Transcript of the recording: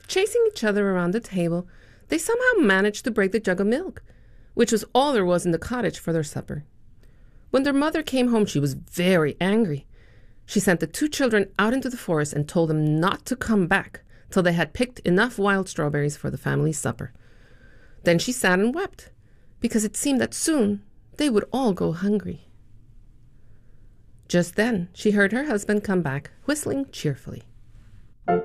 Chasing each other around the table, they somehow managed to break the jug of milk, which was all there was in the cottage for their supper. When their mother came home, she was very angry. She sent the two children out into the forest and told them not to come back till they had picked enough wild strawberries for the family supper. Then she sat and wept, because it seemed that soon they would all go hungry. Just then she heard her husband come back, whistling cheerfully.